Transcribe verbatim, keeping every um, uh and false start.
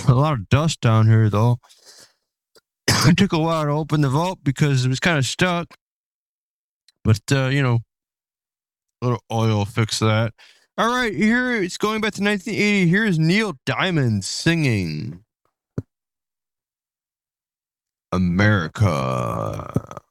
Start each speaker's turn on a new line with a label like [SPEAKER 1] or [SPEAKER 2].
[SPEAKER 1] A lot of dust down here, though. It took a while to open the vault because it was kind of stuck. But, uh, you know, a little oil fix that. All right, here it's going back to nineteen eighty. Here's Neil Diamond singing America.